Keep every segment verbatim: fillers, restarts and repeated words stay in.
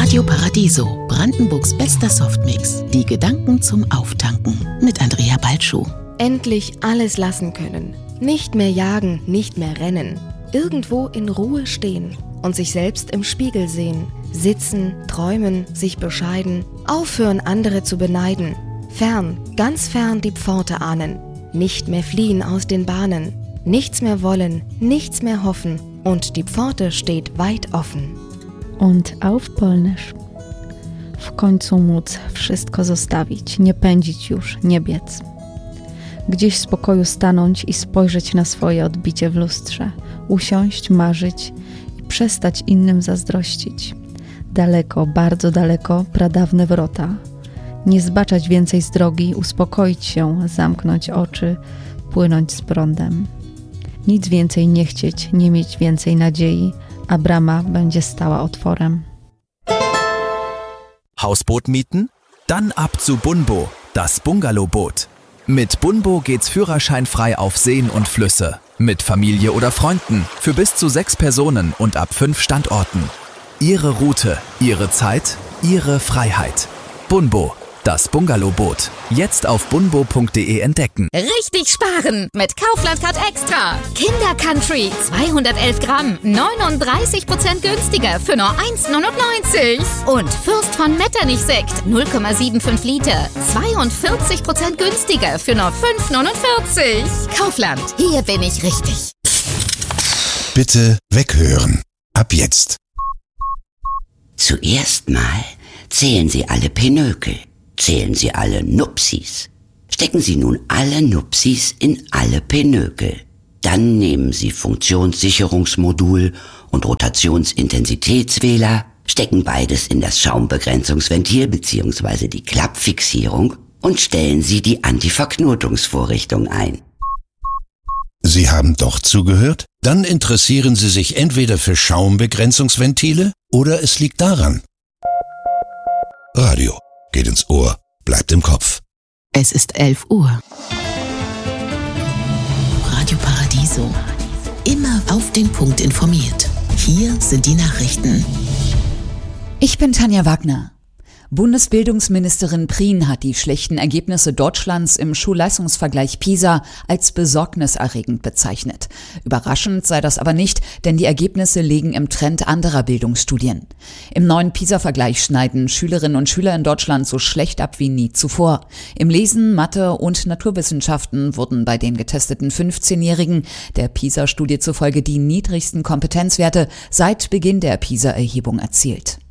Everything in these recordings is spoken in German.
Radio Paradiso, Brandenburgs bester Softmix. Die Gedanken zum Auftanken mit Andrea Balschuh. Endlich alles lassen können. Nicht mehr jagen, nicht mehr rennen. Irgendwo in Ruhe stehen und sich selbst im Spiegel sehen. Sitzen, träumen, sich bescheiden. Aufhören, andere zu beneiden. Fern, ganz fern die Pforte ahnen. Nicht mehr fliehen aus den Bahnen. Nichts mehr wollen, nichts mehr hoffen. Und die Pforte steht weit offen. Und auf Polnisch. W końcu móc wszystko zostawić, nie pędzić już, nie biec. Gdzieś w spokoju stanąć i spojrzeć na swoje odbicie w lustrze. Usiąść, marzyć i przestać innym zazdrościć. Daleko, bardzo daleko, pradawne wrota. Nie zbaczać więcej z drogi, uspokoić się, zamknąć oczy, płynąć z prądem. Nic więcej nie chcieć, nie mieć więcej nadziei, a brama będzie stała otworem. Hausboot mieten? Dann ab zu Bunbo, das Bungalowboot. Mit Bunbo geht's führerscheinfrei auf Seen und Flüsse. Mit Familie oder Freunden, für bis zu sechs Personen und ab fünf Standorten. Ihre Route, Ihre Zeit, Ihre Freiheit. Bunbo, das Bungalowboot. Jetzt auf bunbo punkt de entdecken. Richtig sparen mit Kaufland Card Extra. Kinder Country zweihundertelf Gramm, neununddreißig Prozent günstiger für nur eins neunundneunzig. Und Fürst von Metternich Sekt null Komma fünfundsiebzig Liter, zweiundvierzig Prozent günstiger für nur fünf neunundvierzig. Kaufland, hier bin ich richtig. Bitte weghören. Ab jetzt. Zuerst mal zählen Sie alle Pinökel. Zählen Sie alle Nupsis. Stecken Sie nun alle Nupsis in alle Pinökel. Dann nehmen Sie Funktionssicherungsmodul und Rotationsintensitätswähler, stecken beides in das Schaumbegrenzungsventil bzw. die Klappfixierung und stellen Sie die Antiverknotungsvorrichtung ein. Sie haben doch zugehört? Dann interessieren Sie sich entweder für Schaumbegrenzungsventile oder es liegt daran. Radio geht ins Ohr, bleibt im Kopf. Es ist elf Uhr. Radio Paradiso. Immer auf den Punkt informiert. Hier sind die Nachrichten. Ich bin Tanja Wagner. Bundesbildungsministerin Prien hat die schlechten Ergebnisse Deutschlands im Schulleistungsvergleich PISA als besorgniserregend bezeichnet. Überraschend sei das aber nicht, denn die Ergebnisse liegen im Trend anderer Bildungsstudien. Im neuen PISA-Vergleich schneiden Schülerinnen und Schüler in Deutschland so schlecht ab wie nie zuvor. Im Lesen, Mathe und Naturwissenschaften wurden bei den getesteten fünfzehnjährigen der PISA-Studie zufolge die niedrigsten Kompetenzwerte seit Beginn der PISA-Erhebung erzielt.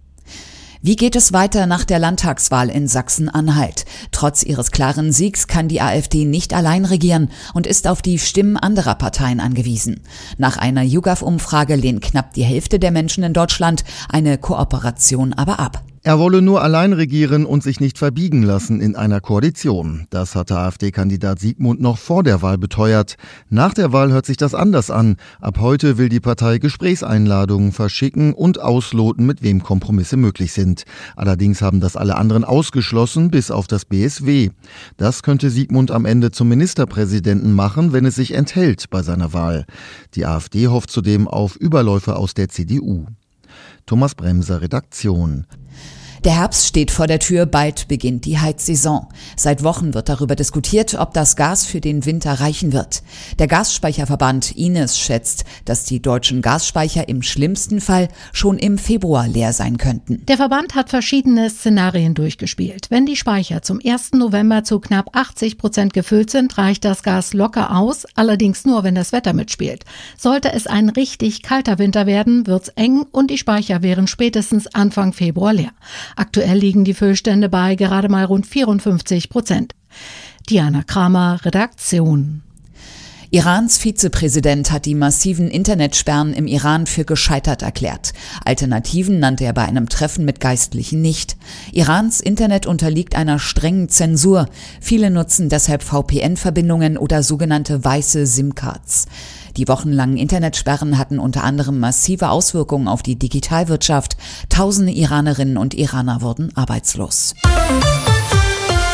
Wie geht es weiter nach der Landtagswahl in Sachsen-Anhalt? Trotz ihres klaren Siegs kann die AfD nicht allein regieren und ist auf die Stimmen anderer Parteien angewiesen. Nach einer YouGov-Umfrage lehnt knapp die Hälfte der Menschen in Deutschland eine Kooperation aber ab. Er wolle nur allein regieren und sich nicht verbiegen lassen in einer Koalition. Das hatte AfD-Kandidat Siegmund noch vor der Wahl beteuert. Nach der Wahl hört sich das anders an. Ab heute will die Partei Gesprächseinladungen verschicken und ausloten, mit wem Kompromisse möglich sind. Allerdings haben das alle anderen ausgeschlossen, bis auf das B S W. Das könnte Siegmund am Ende zum Ministerpräsidenten machen, wenn es sich enthält bei seiner Wahl. Die AfD hofft zudem auf Überläufer aus der C D U. Thomas Bremser, Redaktion. Der Herbst steht vor der Tür, bald beginnt die Heizsaison. Seit Wochen wird darüber diskutiert, ob das Gas für den Winter reichen wird. Der Gasspeicherverband I N E S schätzt, dass die deutschen Gasspeicher im schlimmsten Fall schon im Februar leer sein könnten. Der Verband hat verschiedene Szenarien durchgespielt. Wenn die Speicher zum ersten November zu knapp achtzig Prozent gefüllt sind, reicht das Gas locker aus, allerdings nur, wenn das Wetter mitspielt. Sollte es ein richtig kalter Winter werden, wird's eng und die Speicher wären spätestens Anfang Februar leer. Aktuell liegen die Füllstände bei gerade mal rund vierundfünfzig Prozent. Diana Kramer, Redaktion. Irans Vizepräsident hat die massiven Internetsperren im Iran für gescheitert erklärt. Alternativen nannte er bei einem Treffen mit Geistlichen nicht. Irans Internet unterliegt einer strengen Zensur. Viele nutzen deshalb V P N-Verbindungen oder sogenannte weiße SIM-Cards. Die wochenlangen Internetsperren hatten unter anderem massive Auswirkungen auf die Digitalwirtschaft. Tausende Iranerinnen und Iraner wurden arbeitslos.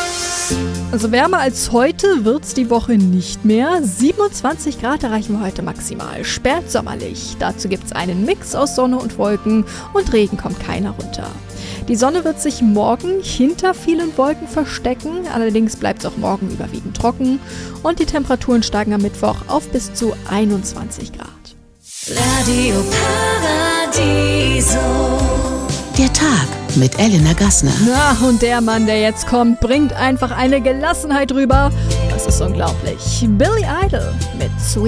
Also wärmer als heute wird's die Woche nicht mehr. siebenundzwanzig Grad erreichen wir heute maximal. Spätsommerlich. Dazu gibt's einen Mix aus Sonne und Wolken und Regen kommt keiner runter. Die Sonne wird sich morgen hinter vielen Wolken verstecken. Allerdings bleibt es auch morgen überwiegend trocken. Und die Temperaturen steigen am Mittwoch auf bis zu einundzwanzig Grad. Radio Paradiso. Der Tag mit Elena Gassner. Na, und der Mann, der jetzt kommt, bringt einfach eine Gelassenheit rüber. Das ist unglaublich. Billy Idol mit Sweet.